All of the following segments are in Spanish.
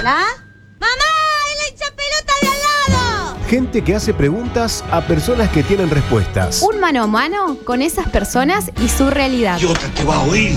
¿Hola? ¡Mamá! ¡El hinchapelota de al lado! Gente que hace preguntas a personas que tienen respuestas. Un mano a mano con esas personas y su realidad. ¡Idiota, te va a oír!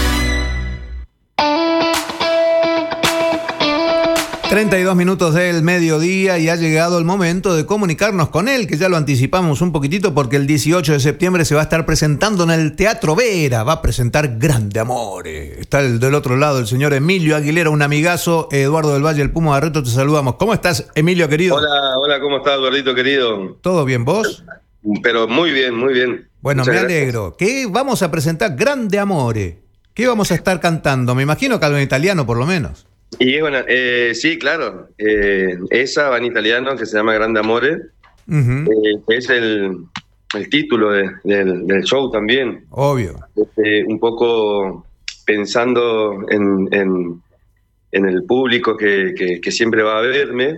32 minutos del mediodía y ha llegado el momento de comunicarnos con él, que ya lo anticipamos un poquitito porque el 18 de septiembre se va a estar presentando en el Teatro Vera, va a presentar Grande Amore. Está del otro lado el señor Emilio Aguilera, un amigazo. Eduardo del Valle, el Puma Barreto, te saludamos. ¿Cómo estás, Emilio, querido? Hola, ¿cómo estás, Eduardito, querido? ¿Todo bien, vos? Pero muy bien, muy bien. Bueno, Muchas me gracias. alegro. ¿Qué vamos a presentar? Grande Amore. ¿Qué vamos a estar cantando? Me imagino que algo en italiano, por lo menos. Y bueno, sí, claro, esa va en italiano que se llama Grande Amore, es el título del show también. Obvio. Un poco pensando en el público que siempre va a verme,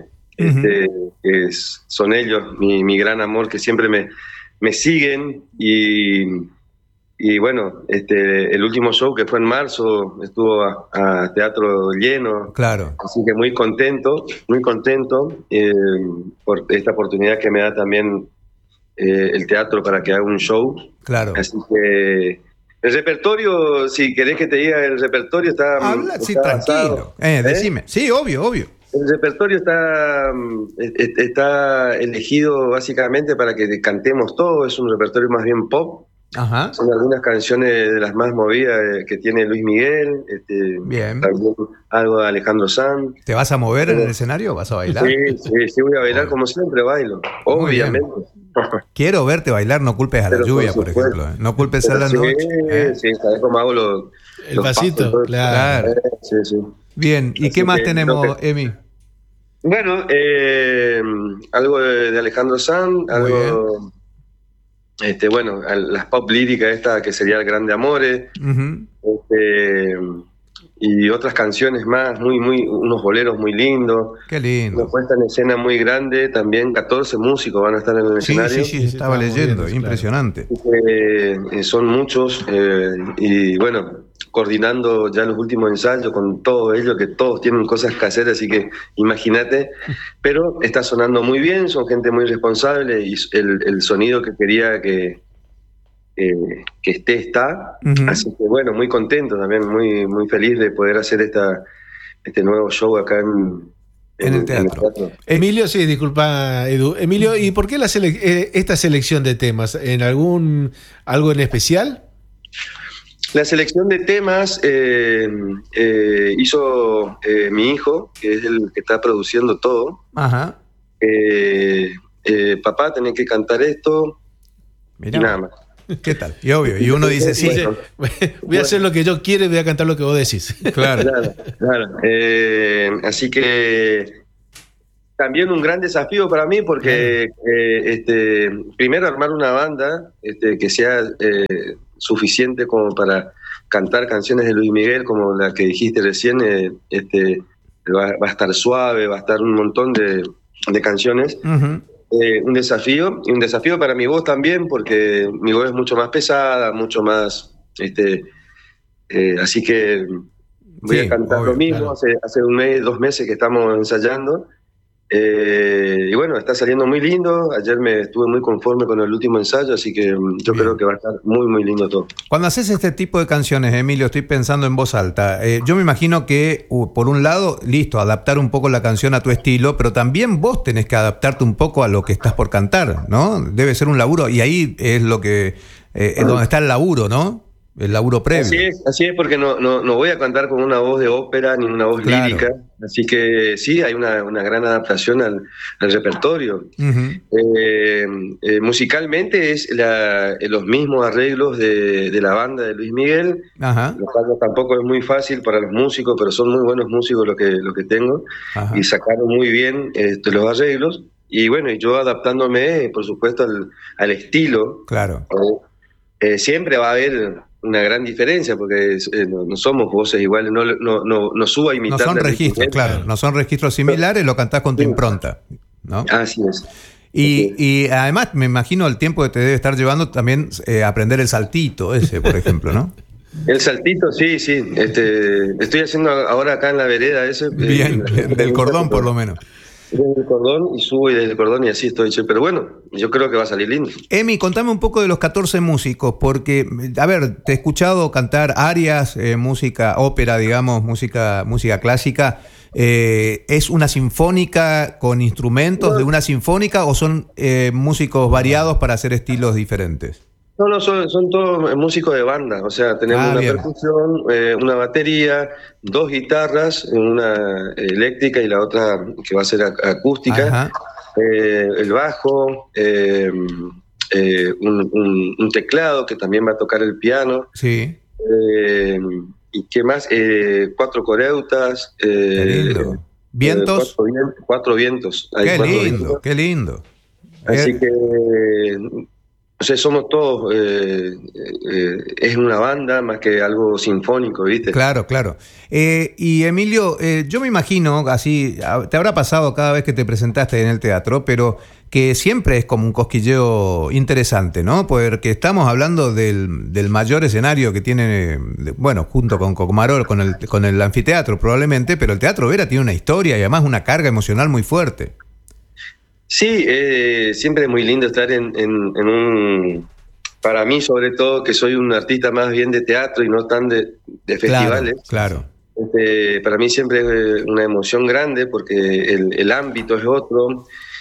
son ellos, mi gran amor, que siempre me siguen y bueno, el último show que fue en marzo estuvo a teatro lleno. Claro. Así que muy contento por esta oportunidad que me da también el teatro para que haga un show. Claro. Así que el repertorio, si querés que te diga, el repertorio está... Habla, sí, está tranquilo. Decime. Sí, obvio. El repertorio está elegido básicamente para que cantemos todo, es un repertorio más bien pop. Ajá. Son algunas canciones de las más movidas que tiene Luis Miguel, Bien. también algo de Alejandro Sanz. ¿Te vas a mover en el escenario? ¿Vas a bailar? Sí, voy a bailar como siempre, bailo, obviamente. Quiero verte bailar, no culpes a la lluvia, por ejemplo. No culpes a la noche. Sí, sabes cómo hago el pasito, pasos, claro. Sí. Bien, ¿y Así qué más que tenemos, Emi? Bueno, algo de Alejandro Sanz, algo... bueno, las pop líricas esta que sería el Grande Amore, y otras canciones más, unos boleros muy lindos. Qué lindo. Una puesta en escena muy grande, también 14 músicos van a estar en el escenario. Sí, estaba leyendo, bien, impresionante. Son muchos, y bueno, coordinando ya los últimos ensayos con todos ellos, que todos tienen cosas caseras, así que imagínate, pero está sonando muy bien, son gente muy responsable y el sonido que quería que está, así que bueno, muy contento también, muy feliz de poder hacer este nuevo show acá en el teatro. Emilio, sí, disculpa, Edu. Emilio, ¿y por qué esta selección de temas? ¿En algo en especial? La selección de temas hizo mi hijo, que es el que está produciendo todo. Ajá. Papá, tenés que cantar esto. Mirá. Y nada más. ¿Qué tal? Y obvio, y uno dice sí. Voy a hacer lo que yo quiero y voy a cantar lo que vos decís. Claro. Así que también un gran desafío para mí porque primero armar una banda que sea suficiente como para cantar canciones de Luis Miguel, como la que dijiste recién, va a estar suave, va a estar un montón de canciones. Un desafío para mi voz también, porque mi voz es mucho más pesada, mucho más así que voy a cantar lo mismo, claro. Hace un mes, 2 meses que estamos ensayando, y bueno, está saliendo muy lindo. Ayer estuve muy conforme con el último ensayo, así que yo creo que va a estar muy lindo todo. Cuando haces este tipo de canciones, Emilio, estoy pensando en voz alta, yo me imagino que por un lado, listo, adaptar un poco la canción a tu estilo, pero también vos tenés que adaptarte un poco a lo que estás por cantar, ¿no? Debe ser un laburo, y ahí es lo que es donde está el laburo, ¿no? El laburo previo. Así es, porque no voy a cantar con una voz de ópera ni una voz lírica, así que sí, hay una gran adaptación al repertorio. Musicalmente es los mismos arreglos de la banda de Luis Miguel, lo cual tampoco es muy fácil para los músicos, pero son muy buenos músicos los que tengo. Y sacaron muy bien los arreglos, y bueno, y yo adaptándome, por supuesto, al estilo. Claro. Siempre va a haber una gran diferencia, porque no somos voces iguales, no subo a imitar. No son registros, claro, no son registros similares, lo cantás con tu impronta, ¿no? Así es. Y además me imagino el tiempo que te debe estar llevando también aprender el saltito ese, por ejemplo, ¿no? El saltito, sí. Estoy haciendo ahora acá en la vereda ese. Bien, del cordón por lo menos. Desde el cordón y subo y desde el cordón y así estoy. Pero bueno, yo creo que va a salir lindo. Emi, contame un poco de los 14 músicos, porque, a ver, te he escuchado cantar arias, música, ópera, digamos, música clásica. ¿Es una sinfónica con instrumentos de una sinfónica o son músicos variados para hacer estilos diferentes? No, son todos músicos de banda, o sea, tenemos una bien. percusión, una batería, 2 guitarras, una eléctrica y la otra que va a ser acústica, el bajo, un teclado que también va a tocar el piano, sí. ¿Y qué más? 4 coreutas, Qué lindo. ¿Vientos? 4 vientos. Hay Qué 4 lindo, vientos. qué lindo. Así que... O sea, somos todos, es una banda más que algo sinfónico, ¿viste? Claro. Y Emilio, yo me imagino, así, te habrá pasado cada vez que te presentaste en el teatro, pero que siempre es como un cosquilleo interesante, ¿no? Porque estamos hablando del mayor escenario que tiene, bueno, junto con Cocomarol, con el anfiteatro probablemente, pero el Teatro Vera tiene una historia y además una carga emocional muy fuerte. Sí, siempre es muy lindo estar en un... Para mí, sobre todo, que soy un artista más bien de teatro y no tan de festivales. Claro. Para mí siempre es una emoción grande porque el ámbito es otro,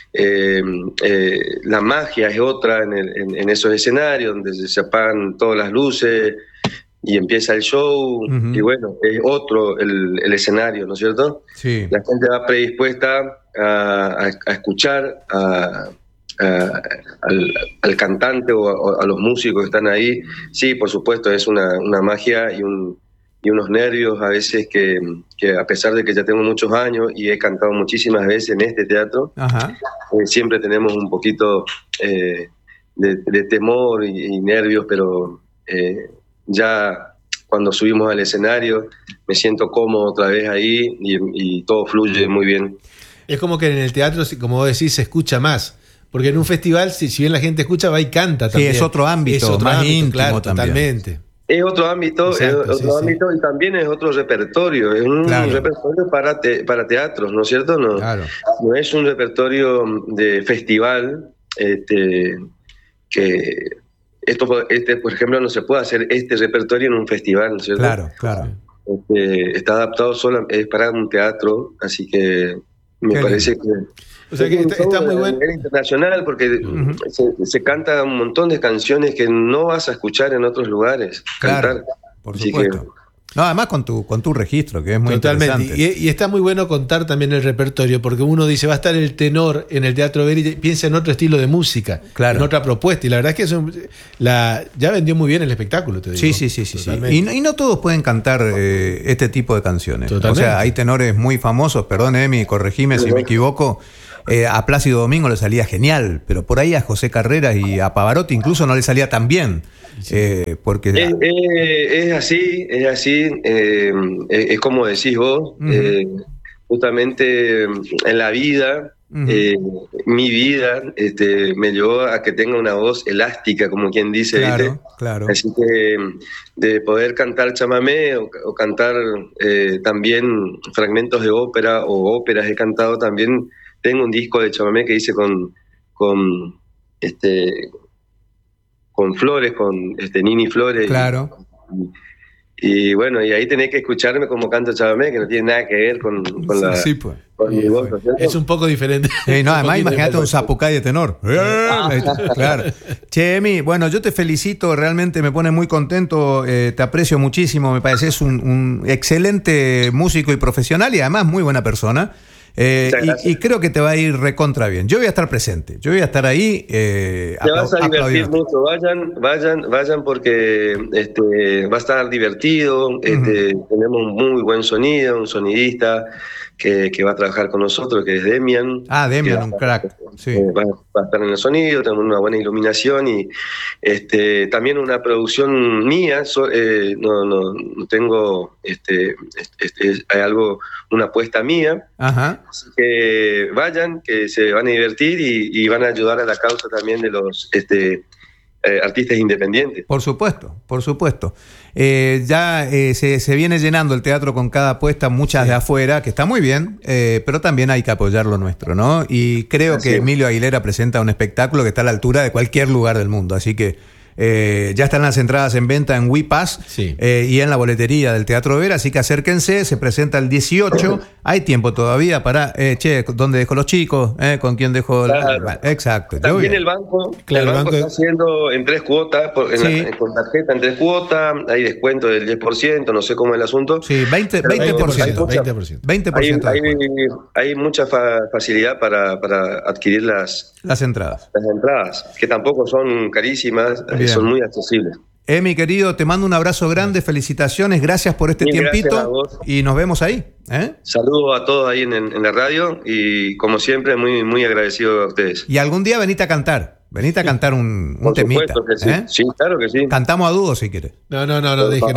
la magia es otra en esos escenarios donde se apagan todas las luces y empieza el show, y bueno, es otro el escenario, ¿no es cierto? Sí. La gente va predispuesta a escuchar al cantante o a los músicos que están ahí. Sí, por supuesto, es una magia y unos nervios a veces que a pesar de que ya tengo muchos años y he cantado muchísimas veces en este teatro, siempre tenemos un poquito de temor y nervios, pero ya cuando subimos al escenario me siento cómodo otra vez ahí y todo fluye muy bien. Es como que en el teatro, como vos decís, se escucha más. Porque en un festival, si bien la gente escucha, va y canta también. Sí, es otro ámbito, más íntimo, claro, también. Totalmente. Es otro ámbito, Exacto, ámbito y también es otro repertorio. Es un repertorio para teatros, ¿no es cierto? No es un repertorio de festival, que esto, por ejemplo, no se puede hacer este repertorio en un festival, ¿no es cierto? Claro. Está adaptado solo es para un teatro, así que me parece que... O sea que está muy bueno. A nivel internacional, porque se canta un montón de canciones que no vas a escuchar en otros lugares. Claro, por supuesto. No, además con tu registro, que es muy interesante. Y está muy bueno contar también el repertorio, porque uno dice, va a estar el tenor en el Teatro Vera y piensa en otro estilo de música, en otra propuesta. Y la verdad es que ya vendió muy bien el espectáculo, te digo. Sí. Y no todos pueden cantar este tipo de canciones. Totalmente. O sea, hay tenores muy famosos, perdón, Emi, corregime si me equivoco. A Plácido Domingo le salía genial, pero por ahí a José Carreras y a Pavarotti incluso no le salía tan bien. Porque es así, es como decís vos, justamente en la vida, mi vida me llevó a que tenga una voz elástica, como quien dice. Claro. Así que de poder cantar chamamé o cantar también fragmentos de ópera o óperas he cantado también. Tengo un disco de chamamé que hice con Flores, con Nini Flores. Claro. Y bueno, y ahí tenés que escucharme como canto chamamé, que no tiene nada que ver con la... Sí, pues. Con mi voz, ¿no? Es un poco diferente. No, además imagínate un zapucay de tenor. Claro. Che, Emi, bueno, yo te felicito, realmente me pone muy contento, te aprecio muchísimo, me pareces un excelente músico y profesional y además muy buena persona. Y creo que te va a ir recontra bien. Yo voy a estar presente, yo voy a estar ahí. Te vas a divertir mucho, vayan porque va a estar divertido. Tenemos un muy buen sonido, un sonidista que va a trabajar con nosotros, que es Demian. Demian, un crack. Sí. Va a estar en el sonido, tenemos una buena iluminación y también una producción mía. No tengo hay algo, una apuesta mía. Así que vayan, que se van a divertir y van a ayudar a la causa también de los artistas independientes. Por supuesto, por supuesto. Se viene llenando el teatro con cada puesta, muchas de afuera, que está muy bien, pero también hay que apoyar lo nuestro, ¿no? Y creo Así que es. Emilio Aguilera presenta un espectáculo que está a la altura de cualquier lugar del mundo, así que ya están las entradas en venta en WePass y en la boletería del Teatro Vera, así que acérquense, se presenta el 18, hay tiempo todavía para, ¿dónde dejo los chicos? ¿Con quién dejo? Claro. Exacto. También el banco está haciendo en 3 cuotas, con tarjeta en 3 cuotas, hay descuento del 10%, no sé cómo es el asunto. Sí, 20%. Hay mucha facilidad para adquirir las entradas. Las entradas, que tampoco son carísimas, son muy accesibles. Mi querido, te mando un abrazo grande, felicitaciones, gracias por este tiempito y nos vemos ahí. Saludos a todos ahí en la radio y como siempre muy, muy agradecido a ustedes. Y algún día venite a cantar un por temita. Que sí. Sí, claro que sí. Cantamos a dúo si quieres. No, dije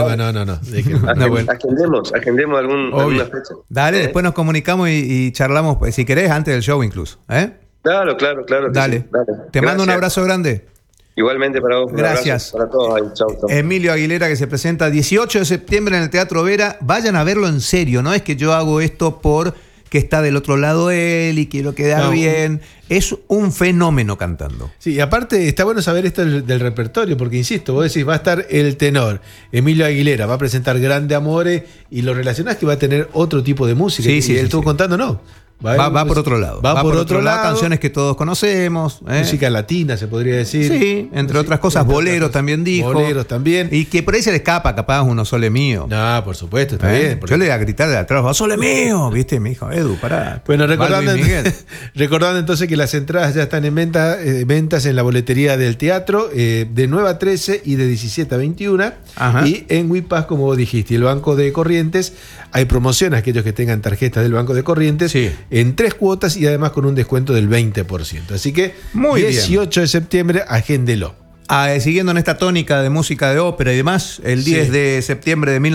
no. Agendemos alguna fecha. Dale, después nos comunicamos y charlamos, si querés, antes del show incluso. Claro. Dale. Te mando un abrazo grande. Igualmente para vos. Gracias. Para todos. Chau. Emilio Aguilera, que se presenta 18 de septiembre en el Teatro Vera. Vayan a verlo en serio. No es que yo hago esto porque está del otro lado él y quiero quedar bien. Es un fenómeno cantando. Sí, y aparte está bueno saber esto del repertorio, porque insisto, vos decís, va a estar el tenor Emilio Aguilera, va a presentar Grande Amore y lo relacionás que va a tener otro tipo de música. Sí, él estuvo contando, ¿no? Va por otro lado. Va por otro lado. Canciones que todos conocemos. Música latina, se podría decir. Sí, entre otras cosas, boleros también dijo. Boleros también. Y que por ahí se le escapa, capaz, uno Sole Mío. No, por supuesto, está bien. Yo le iba a gritar de atrás, Sole Mío, ¿viste? Me dijo, Edu, pará. Bueno, recordando entonces que las entradas ya están en ventas en la boletería del teatro, de 9 a 13 y de 17 a 21. Ajá. Y en WePass, como vos dijiste, y el Banco de Corrientes, hay promociones, aquellos que tengan tarjetas del Banco de Corrientes, en 3 cuotas y además con un descuento del 20%. Así que, muy 18 de septiembre, agéndelo. Siguiendo en esta tónica de música de ópera y demás, el 10 de septiembre de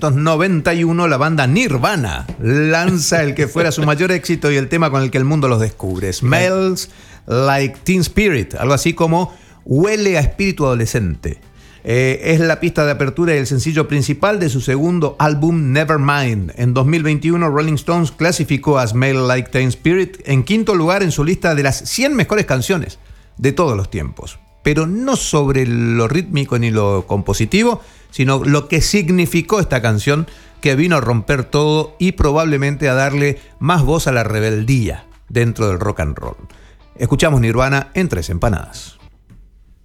1991, la banda Nirvana lanza el que fuera su mayor éxito y el tema con el que el mundo los descubre. Smells Like Teen Spirit, algo así como Huele a Espíritu Adolescente. Es la pista de apertura y el sencillo principal de su segundo álbum Nevermind. En 2021, Rolling Stones clasificó a Smell Like Teen Spirit en 5º lugar en su lista de las 100 mejores canciones de todos los tiempos. Pero no sobre lo rítmico ni lo compositivo, sino lo que significó esta canción, que vino a romper todo y probablemente a darle más voz a la rebeldía dentro del rock and roll. Escuchamos Nirvana en 3 Empanadas.